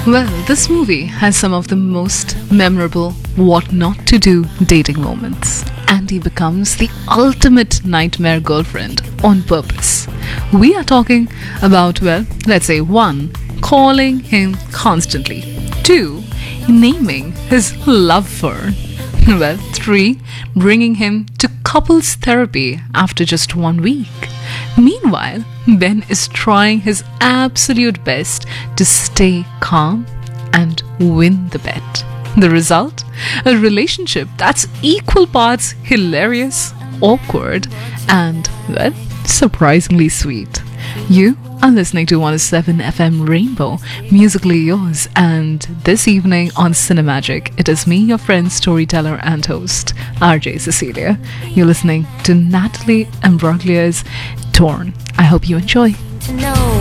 Well, this movie has some of the most memorable what not to do dating moments. Andy becomes the ultimate nightmare girlfriend on purpose. We are talking about, well, let's say 1. Calling him constantly. 2. Naming his love for. Well, 3. Bringing him to couples therapy after just 1 week. Meanwhile, Ben is trying his absolute best to stay calm and win the bet. The result? A relationship that's equal parts hilarious, awkward, and, well, surprisingly sweet. You are listening to 107 FM Rainbow, musically yours, and this evening on Cinemagic, it is me, your friend, storyteller, and host, RJ Cecilia. You're listening to Natalie Imbriglia's Torn. I hope you enjoy.